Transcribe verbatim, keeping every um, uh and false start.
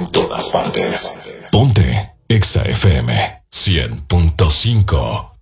en todas partes. Ponte Exa F M cien punto cinco.